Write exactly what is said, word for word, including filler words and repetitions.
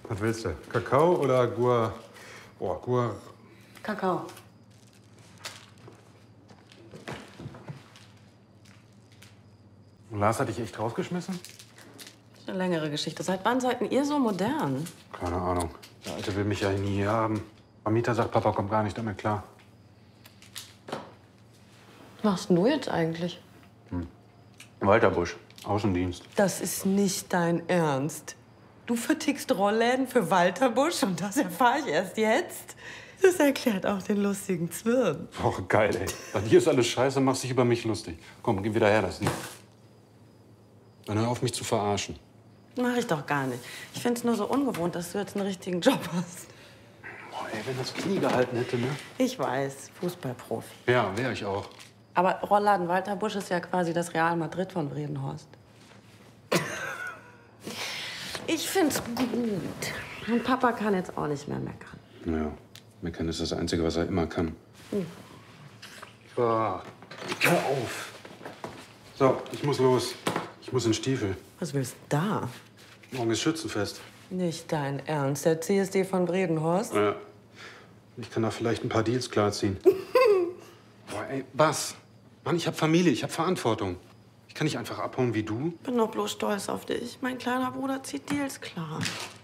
Was willst du? Kakao oder Gua... Boah, Gua... Kakao. Und Lars hat dich echt rausgeschmissen? Das ist eine längere Geschichte. Seit wann seid ihr so modern? Keine Ahnung. Der Alte will mich ja nie hier haben. Amita sagt, Papa kommt gar nicht damit klar. Was machst denn du jetzt eigentlich? Hm. Walter Busch, Außendienst. Das ist nicht dein Ernst. Du vertickst Rollläden für Walter Busch und das erfahre ich erst jetzt? Das erklärt auch den lustigen Zwirn. Boah, geil, ey. Bei dir ist alles scheiße, machst dich über mich lustig. Komm, geh wieder her, das Lied. Dann hör auf, mich zu verarschen. Mach ich doch gar nicht. Ich find's nur so ungewohnt, dass du jetzt einen richtigen Job hast. Boah, ey, wenn das Knie gehalten hätte, ne? Ich weiß, Fußballprofi. Ja, wär ich auch. Aber Rollladen Walter Busch ist ja quasi das Real Madrid von Bredenhorst. Ich find's gut. Und Papa kann jetzt auch nicht mehr meckern. Ja, meckern ist das Einzige, was er immer kann. Hm. Boah, hör auf. So, ich muss los. Ich muss in Stiefel. Was willst du da? Morgen ist Schützenfest. Nicht dein Ernst. Der C S D von Bredenhorst? Ja. Ich kann da vielleicht ein paar Deals klarziehen. Boah, ey, was? Mann, ich hab Familie, ich hab Verantwortung. Ich kann nicht einfach abhauen wie du. Bin doch bloß stolz auf dich. Mein kleiner Bruder zieht Deals klar.